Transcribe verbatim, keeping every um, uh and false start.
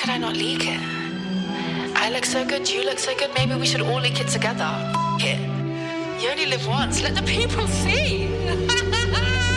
could I not leak it? I look so good, you look so good, maybe we should all leak it together. F- it. You only live once, let the people see.